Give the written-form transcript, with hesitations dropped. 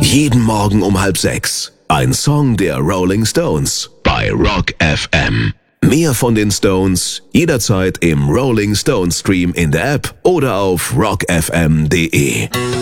Jeden Morgen um 5:30. Ein Song der Rolling Stones bei Rock FM. Mehr von den Stones jederzeit im Rolling Stones Stream in der App oder auf rockfm.de.